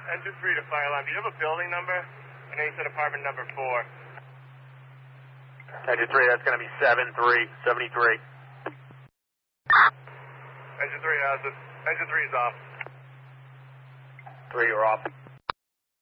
Engine 3 to fire alarm. Do you have a building number? I know you said apartment number 4. Engine 3, that's going to be 7373. Engine 3 has it. Engine 3 is off. 3, you're off.